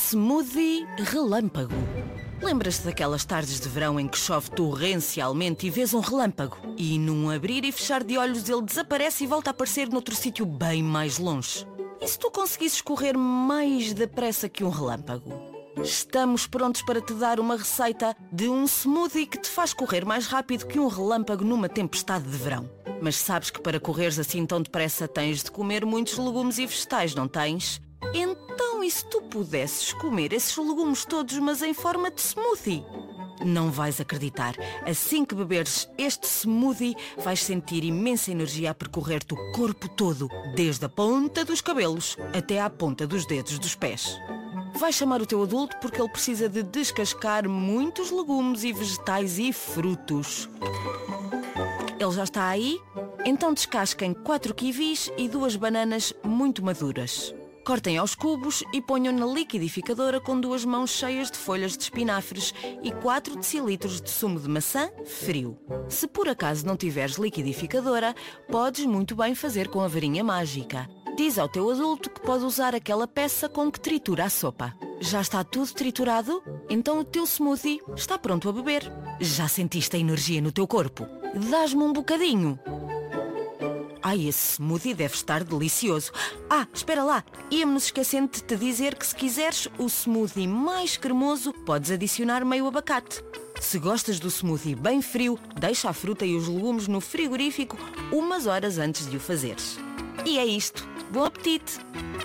Smoothie relâmpago. Lembras-te daquelas tardes de verão em que chove torrencialmente e vês um relâmpago? E num abrir e fechar de olhos ele desaparece e volta a aparecer noutro sítio bem mais longe. E se tu conseguisses correr mais depressa que um relâmpago? Estamos prontos para te dar uma receita de um smoothie que te faz correr mais rápido que um relâmpago numa tempestade de verão. Mas sabes que para correres assim tão depressa tens de comer muitos legumes e vegetais, não tens? Então, e se tu pudesses comer esses legumes todos, mas em forma de smoothie? Não vais acreditar. Assim que beberes este smoothie, vais sentir imensa energia a percorrer-te o corpo todo, desde a ponta dos cabelos até à ponta dos dedos dos pés. Vais chamar o teu adulto porque ele precisa de descascar muitos legumes e vegetais e frutos. Ele já está aí? Então descasquem 4 kiwis e 2 bananas muito maduras. Cortem aos cubos e ponham na liquidificadora com 2 mãos cheias de folhas de espinafres e 4 decilitros de sumo de maçã frio. Se por acaso não tiveres liquidificadora, podes muito bem fazer com a varinha mágica. Diz ao teu adulto que pode usar aquela peça com que tritura a sopa. Já está tudo triturado? Então o teu smoothie está pronto a beber. Já sentiste a energia no teu corpo? Dás-me um bocadinho? Ai, esse smoothie deve estar delicioso. Ah, espera lá, ia-me nos esquecendo de te dizer que se quiseres o smoothie mais cremoso, podes adicionar meio abacate. Se gostas do smoothie bem frio, deixa a fruta e os legumes no frigorífico umas horas antes de o fazeres. E é isto. Bom apetite!